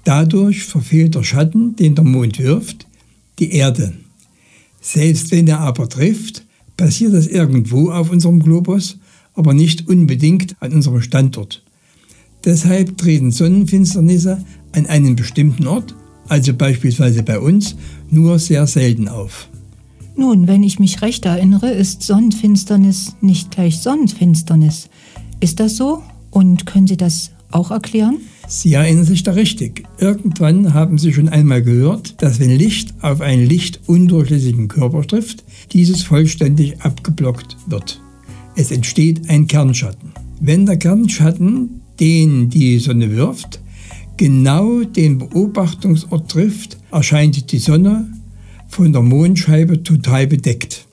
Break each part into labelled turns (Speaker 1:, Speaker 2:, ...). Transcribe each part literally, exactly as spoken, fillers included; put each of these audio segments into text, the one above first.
Speaker 1: Dadurch verfehlt der Schatten, den der Mond wirft, die Erde. Selbst wenn er aber trifft, passiert das irgendwo auf unserem Globus, aber nicht unbedingt an unserem Standort. Deshalb treten Sonnenfinsternisse an einem bestimmten Ort, also beispielsweise bei uns, nur sehr selten auf.
Speaker 2: Nun, wenn ich mich recht erinnere, ist Sonnenfinsternis nicht gleich Sonnenfinsternis. Ist das so? Und können Sie das auch erklären?
Speaker 1: Sie erinnern sich da richtig. Irgendwann haben Sie schon einmal gehört, dass wenn Licht auf einen lichtundurchlässigen Körper trifft, dieses vollständig abgeblockt wird. Es entsteht ein Kernschatten. Wenn der Kernschatten, den die Sonne wirft, genau den Beobachtungsort trifft, erscheint die Sonne von der Mondscheibe total bedeckt.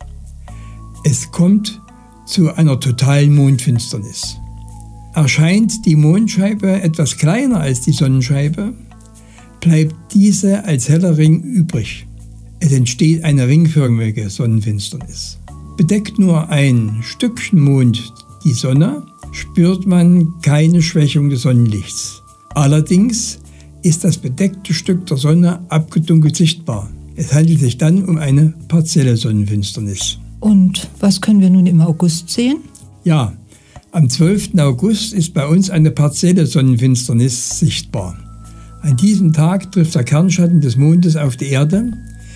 Speaker 1: Es kommt zu einer totalen Mondfinsternis. Erscheint die Mondscheibe etwas kleiner als die Sonnenscheibe, bleibt diese als heller Ring übrig. Es entsteht eine ringförmige Sonnenfinsternis. Bedeckt nur ein Stückchen Mond die Sonne, spürt man keine Schwächung des Sonnenlichts. Allerdings ist das bedeckte Stück der Sonne abgedunkelt sichtbar. Es handelt sich dann um eine partielle Sonnenfinsternis.
Speaker 2: Und was können wir nun im August sehen?
Speaker 1: Ja, am zwölften August ist bei uns eine partielle Sonnenfinsternis sichtbar. An diesem Tag trifft der Kernschatten des Mondes auf die Erde.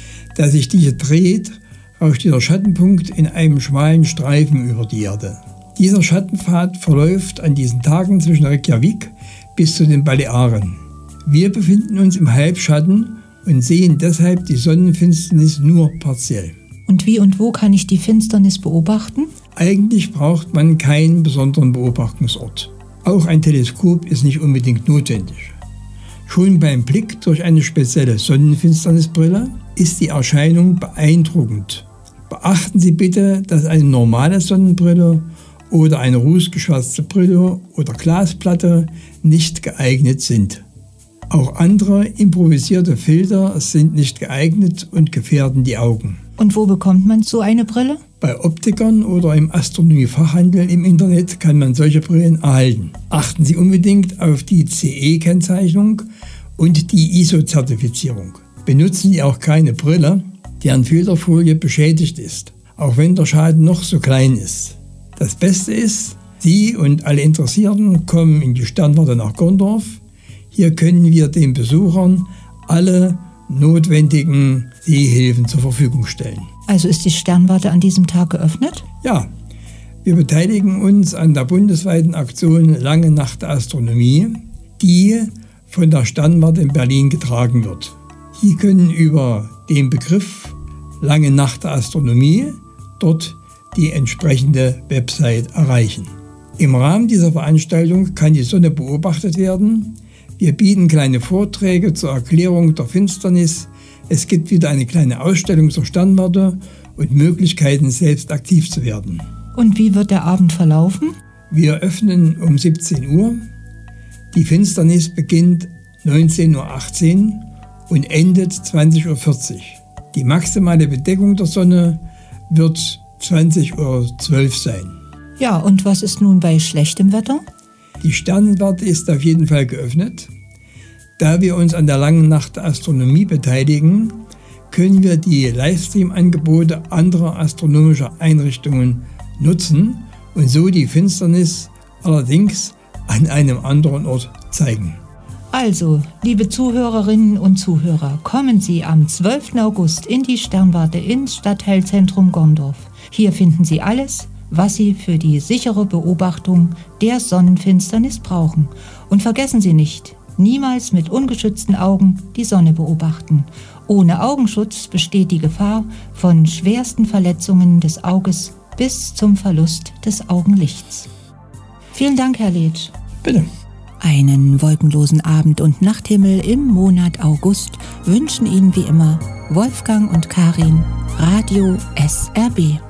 Speaker 1: Da sich diese dreht, rauscht dieser Schattenpunkt in einem schmalen Streifen über die Erde. Dieser Schattenpfad verläuft an diesen Tagen zwischen Reykjavik bis zu den Balearen. Wir befinden uns im Halbschatten und sehen deshalb die Sonnenfinsternis nur partiell.
Speaker 2: Und wie und wo kann ich die Finsternis beobachten?
Speaker 1: Eigentlich braucht man keinen besonderen Beobachtungsort. Auch ein Teleskop ist nicht unbedingt notwendig. Schon beim Blick durch eine spezielle Sonnenfinsternisbrille ist die Erscheinung beeindruckend. Beachten Sie bitte, dass eine normale Sonnenbrille oder eine rußgeschwärzte Brille oder Glasplatte nicht geeignet sind. Auch andere improvisierte Filter sind nicht geeignet und gefährden die Augen.
Speaker 2: Und wo bekommt man so eine Brille?
Speaker 1: Bei Optikern oder im Astronomiefachhandel im Internet kann man solche Brillen erhalten. Achten Sie unbedingt auf die C E-Kennzeichnung und die I S O-Zertifizierung. Benutzen Sie auch keine Brille, deren Filterfolie beschädigt ist, auch wenn der Schaden noch so klein ist. Das Beste ist, Sie und alle Interessierten kommen in die Sternwarte nach Gondorf. Hier können wir den Besuchern alle notwendigen Sehhilfen zur Verfügung stellen.
Speaker 2: Also ist die Sternwarte an diesem Tag geöffnet?
Speaker 1: Ja, wir beteiligen uns an der bundesweiten Aktion Lange Nacht der Astronomie, die von der Sternwarte in Berlin getragen wird. Sie können über den Begriff Lange Nacht der Astronomie dort die entsprechende Website erreichen. Im Rahmen dieser Veranstaltung kann die Sonne beobachtet werden. Wir bieten kleine Vorträge zur Erklärung der Finsternis. Es gibt wieder eine kleine Ausstellung zur Sternwarte und Möglichkeiten, selbst aktiv zu werden.
Speaker 2: Und wie wird der Abend verlaufen?
Speaker 1: Wir öffnen um siebzehn Uhr. Die Finsternis beginnt neunzehn Uhr achtzehn und endet zwanzig Uhr vierzig. Die maximale Bedeckung der Sonne wird zwanzig Uhr zwölf sein.
Speaker 2: Ja, und was ist nun bei schlechtem Wetter?
Speaker 1: Die Sternwarte ist auf jeden Fall geöffnet. Da wir uns an der langen Nacht der Astronomie beteiligen, können wir die Livestream-Angebote anderer astronomischer Einrichtungen nutzen und so die Finsternis allerdings an einem anderen Ort zeigen.
Speaker 2: Also, liebe Zuhörerinnen und Zuhörer, kommen Sie am zwölften August in die Sternwarte ins Stadtteilzentrum Gondorf. Hier finden Sie alles, was Sie für die sichere Beobachtung der Sonnenfinsternis brauchen. Und vergessen Sie nicht, niemals mit ungeschützten Augen die Sonne beobachten. Ohne Augenschutz besteht die Gefahr von schwersten Verletzungen des Auges bis zum Verlust des Augenlichts. Vielen Dank, Herr Letsch.
Speaker 1: Bitte.
Speaker 2: Einen wolkenlosen Abend- und Nachthimmel im Monat August wünschen Ihnen wie immer Wolfgang und Karin, Radio S R B.